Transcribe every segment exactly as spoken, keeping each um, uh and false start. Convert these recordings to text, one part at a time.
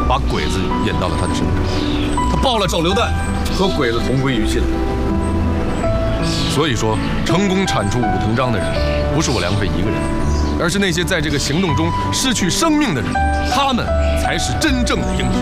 把鬼子引到了他的身边，他爆了手榴弹，和鬼子同归于尽了。所以说，成功铲除武藤章的人，不是我梁飞一个人，而是那些在这个行动中失去生命的人，他们才是真正的英雄。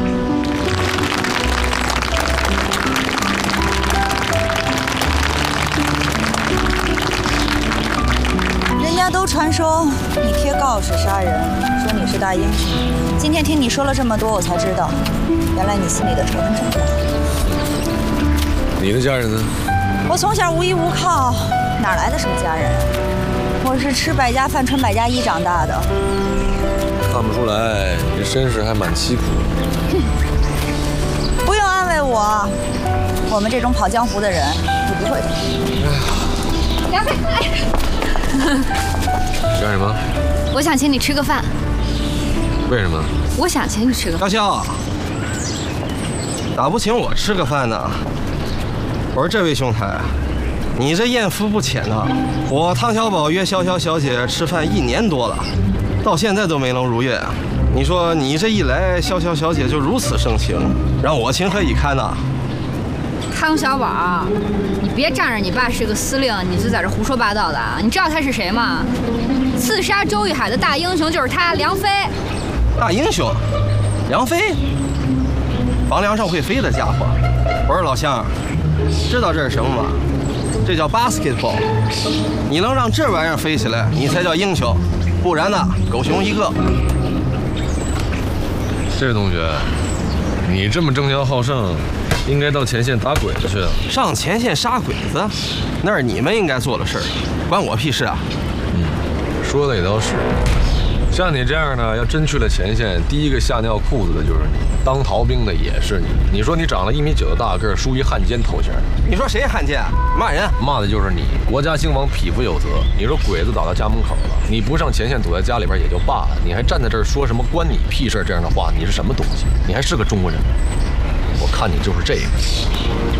人家都传说你贴告示杀人，说你是大英雄。今天听你说了这么多，我才知道，原来你心里的仇恨这么大。 你的家人呢？ 我从小无依无靠，哪来的什么家人？我是吃百家饭、穿百家衣长大的。 看不出来，你这身世还蛮凄苦的。 不用安慰我，我们这种跑江湖的人是不会的。 梁飞，哎， 干什么？ 我想请你吃个饭。 为什么？ 我想请你吃个饭。 大笑，咋不请我吃个饭呢？我说这位兄台，你这艳福不浅呐！我汤小宝约潇潇小姐吃饭一年多了，到现在都没能如愿。你说你这一来，潇潇小姐就如此盛情，让我情何以堪呐？ 汤小宝，你别仗着你爸是个司令，你就在这胡说八道的啊！你知道他是谁吗？刺杀周玉海的大英雄就是他，梁飞。 大英雄，梁飞，房梁上会飞的家伙。我说老乡，知道这是什么吗？这叫 basketball。你能让这玩意儿飞起来，你才叫英雄，不然呢，狗熊一个。 这位同学，你这么争强好胜，应该到前线打鬼子去啊！ 上前线杀鬼子，那是你们应该做的事儿，关我屁事啊！ 嗯，说的也倒是。像你这样呢，要真去了前线，第一个吓尿裤子的就是你，当逃兵的也是你。你说你长了一米九的大个儿，梳一汉奸头衔， 你说谁汉奸？骂人？ 骂的就是你。国家兴亡，匹夫有责。你说鬼子打到家门口了，你不上前线，躲在家里边也就罢了，你还站在这儿说什么关你屁事这样的话，你是什么东西？你还是个中国人吗？我看你就是这个。